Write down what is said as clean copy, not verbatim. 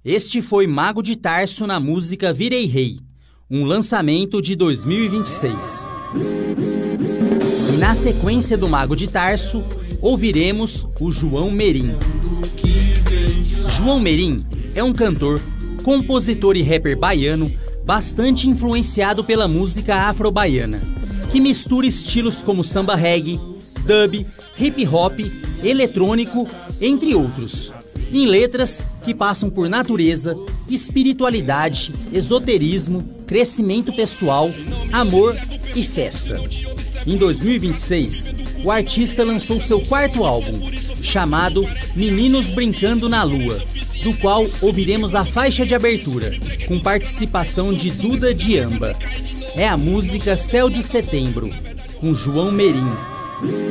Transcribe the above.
Este foi Mago de Tarso na música Virei Rei, um lançamento de 2026. E na sequência do Mago de Tarso, ouviremos o João Merim. João Merim é um cantor, compositor e rapper baiano bastante influenciado pela música afro-baiana, que mistura estilos como samba reggae, dub, hip hop, eletrônico, entre outros, em letras que passam por natureza, espiritualidade, esoterismo, crescimento pessoal, amor e festa. Em 2026, o artista lançou seu quarto álbum, chamado Meninos Brincando na Lua, do qual ouviremos a faixa de abertura, com participação de Duda Diamba. É a música Céu de Setembro, com João Merim.